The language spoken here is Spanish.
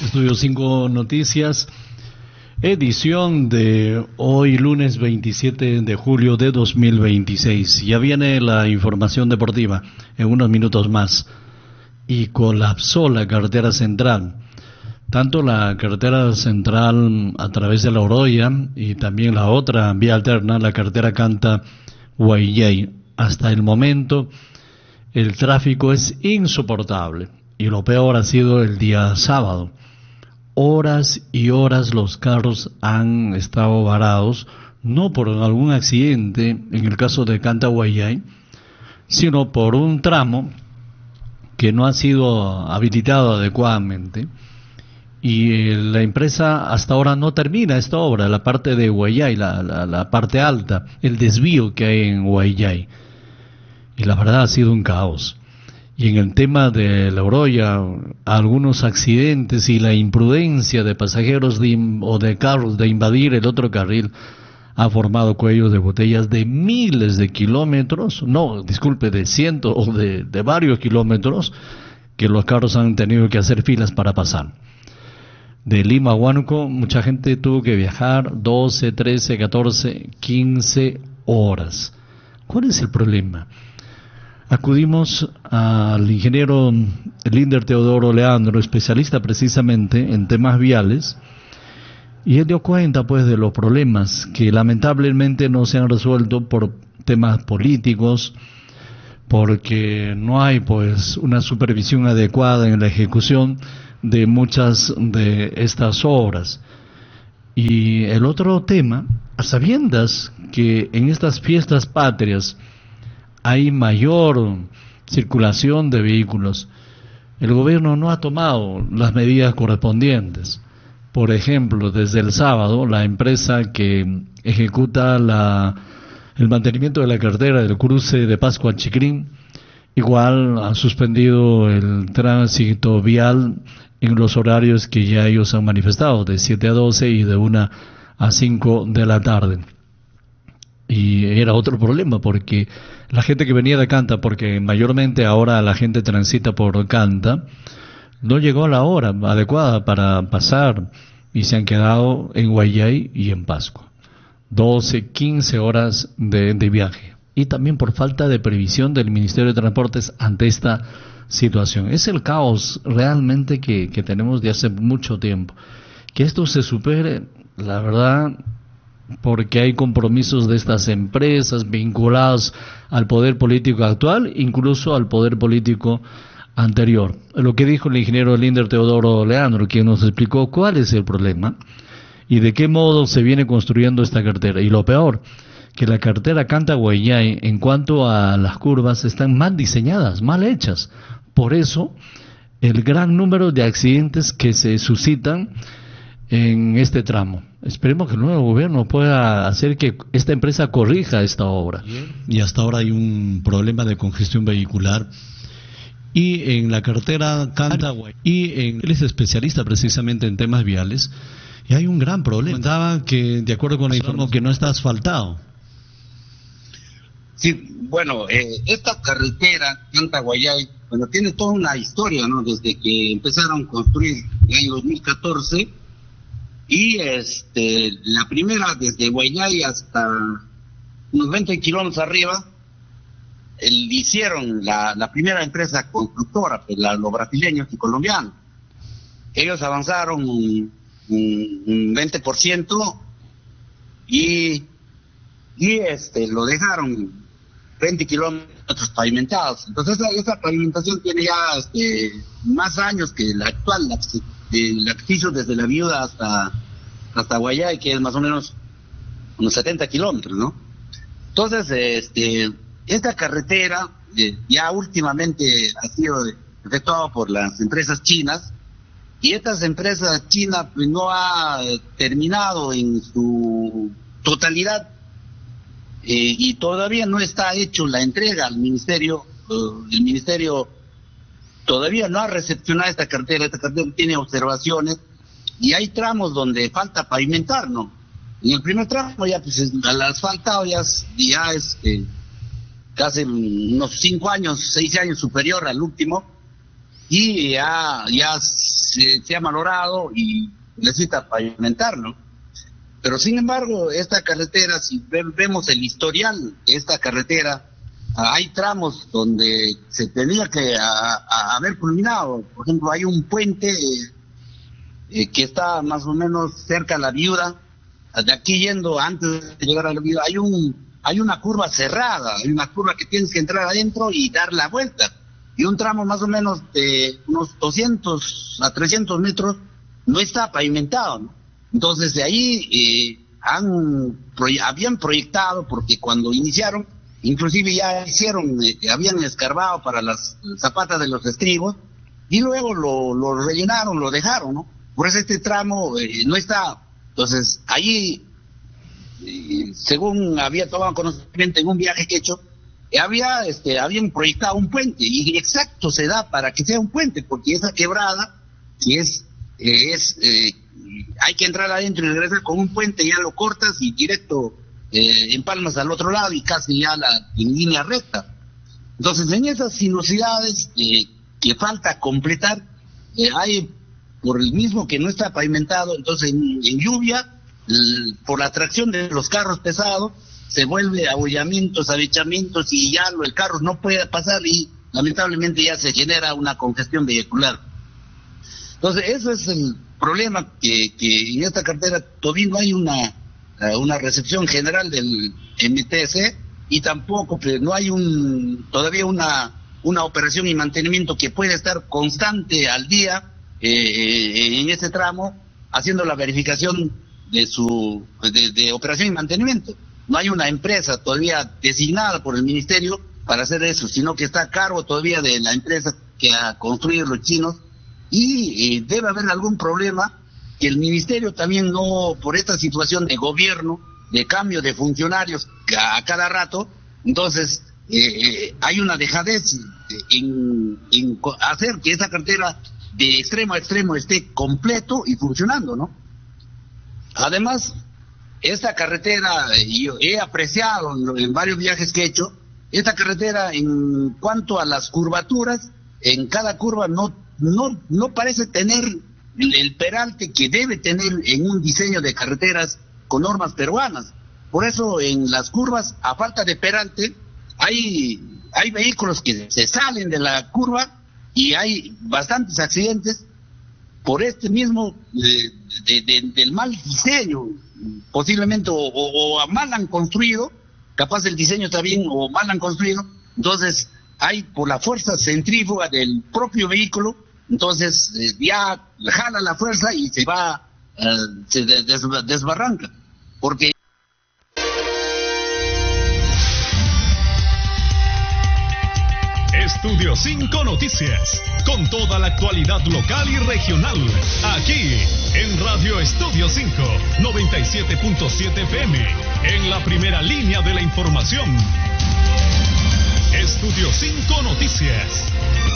Estudio 5 Noticias, edición de hoy lunes 27 de julio de 2026. Ya viene la información deportiva en unos minutos más. Y colapsó la carretera central. Tanto la carretera central a través de La Oroya y también la otra vía alterna, la carretera Canta-Guayllay. Hasta el momento el tráfico es insoportable y lo peor ha sido el día sábado. Horas y horas los carros han estado varados, no por algún accidente en el caso de Canta-Guayllay, sino por un tramo que no ha sido habilitado adecuadamente. Y la empresa hasta ahora no termina esta obra, la parte de Guayllay, la parte alta, el desvío que hay en Guayllay. Y la verdad ha sido un caos. Y en el tema de La Oroya, algunos accidentes y la imprudencia de pasajeros o de carros de invadir el otro carril ha formado cuellos de botellas de miles de kilómetros, de cientos o de varios kilómetros, que los carros han tenido que hacer filas para pasar. De Lima a Huánuco, mucha gente tuvo que viajar 12, 13, 14, 15 horas. ¿Cuál es el problema? Acudimos al ingeniero Linder Teodoro Leandro, especialista precisamente en temas viales, y él dio cuenta pues de los problemas que lamentablemente no se han resuelto por temas políticos, porque no hay pues una supervisión adecuada en la ejecución de muchas de estas obras. Y el otro tema, a sabiendas que en estas fiestas patrias hay mayor circulación de vehículos, el gobierno no ha tomado las medidas correspondientes. Por ejemplo, desde el sábado, la empresa que ejecuta el mantenimiento de la carretera del cruce de Pascua a Chicrín, igual ha suspendido el tránsito vial en los horarios que ya ellos han manifestado, de 7 a 12 y de 1 a 5 de la tarde. Y era otro problema, porque la gente que venía de Canta, porque mayormente ahora la gente transita por Canta, no llegó a la hora adecuada para pasar y se han quedado en Guayllay y en Pascua. 12, 15 horas de viaje. Y también por falta de previsión del Ministerio de Transportes ante esta situación. Es el caos realmente que tenemos de hace mucho tiempo. Que esto se supere, la verdad, porque hay compromisos de estas empresas vinculados al poder político actual, incluso al poder político anterior. Lo que dijo el ingeniero Linder Teodoro Leandro, quien nos explicó cuál es el problema y de qué modo se viene construyendo esta carretera. Y lo peor, que la carretera Canta-Guayllay, en cuanto a las curvas, están mal diseñadas, mal hechas. Por eso, el gran número de accidentes que se suscitan en este tramo. Esperemos que el nuevo gobierno pueda hacer que esta empresa corrija esta obra. Y hasta ahora hay un problema de congestión vehicular. Y en la carretera Canta-Guayllay, él es especialista precisamente en temas viales, y hay un gran problema. Comentaba que, de acuerdo con el informe, que no está asfaltado. Sí, bueno, esta carretera Canta-Guayllay, tiene toda una historia, ¿no? Desde que empezaron a construir en el año 2014, y la primera desde Guayllay hasta unos 20 kilómetros arriba, hicieron la primera empresa constructora, pues los brasileños y colombianos. Ellos avanzaron un 20% y lo dejaron 20 kilómetros pavimentados. Entonces esa pavimentación tiene ya más años que la actual, la que hizo desde La Viuda hasta Guayllay, que es más o menos unos 70 kilómetros, ¿no? Entonces, esta carretera ya últimamente ha sido efectuada por las empresas chinas, y estas empresas chinas pues no ha terminado en su totalidad, y todavía no está hecho la entrega al ministerio. El ministerio todavía no ha recepcionado esta carretera tiene observaciones, y hay tramos donde falta pavimentar, ¿no? En el primer tramo ya pues el asfaltado ya es casi unos 5 años, 6 años superior al último, y ya se ha malogrado y necesita pavimentarlo. Pero sin embargo, esta carretera, si vemos el historial de esta carretera, hay tramos donde se tenía que haber culminado. Por ejemplo, hay un puente que está más o menos cerca a la Viuda. De aquí yendo, antes de llegar a la Viuda, hay una curva cerrada, hay una curva que tienes que entrar adentro y dar la vuelta. Y un tramo más o menos de unos 200 a 300 metros no está pavimentado, ¿no? Entonces de ahí habían proyectado, porque cuando iniciaron, inclusive ya habían escarbado para las zapatas de los estribos, y luego lo rellenaron, lo dejaron, ¿no? Por eso este tramo no está. Entonces allí, según había tomado conocimiento en un viaje que he hecho, habían proyectado un puente, y exacto se da para que sea un puente, porque esa quebrada, si hay que entrar adentro y regresar con un puente, ya lo cortas y directo empalmas al otro lado y casi ya en línea recta. Entonces, en esas sinuosidades que falta completar, hay, por el mismo que no está pavimentado, entonces en lluvia, por la atracción de los carros pesados, se vuelve abollamientos, avechamientos, y ya el carro no puede pasar, y lamentablemente ya se genera una congestión vehicular. Entonces, eso es el problema, que en esta carretera todavía no hay una recepción general del MTC, y tampoco no hay todavía una operación y mantenimiento que pueda estar constante al día en este tramo, haciendo la verificación de operación y mantenimiento. No hay una empresa todavía designada por el ministerio para hacer eso, sino que está a cargo todavía de la empresa que ha construido los chinos, y debe haber algún problema que el ministerio también no, por esta situación de gobierno, de cambio de funcionarios a cada rato, entonces hay una dejadez en hacer que esa carretera de extremo a extremo esté completo y funcionando, ¿no? Además, esta carretera, yo he apreciado en varios viajes que he hecho, esta carretera, en cuanto a las curvaturas, en cada curva no parece tener el peralte que debe tener en un diseño de carreteras con normas peruanas. Por eso en las curvas, a falta de peralte, hay vehículos que se salen de la curva, y hay bastantes accidentes por este mismo del mal diseño, posiblemente, o mal han construido, capaz el diseño está bien o mal han construido. Entonces hay, por la fuerza centrífuga del propio vehículo, entonces ya jala la fuerza y se desbarranca, porque Estudio 5 Noticias, con toda la actualidad local y regional, aquí en Radio Estudio 5, 97.7 FM, en la primera línea de la información. Estudio 5 Noticias.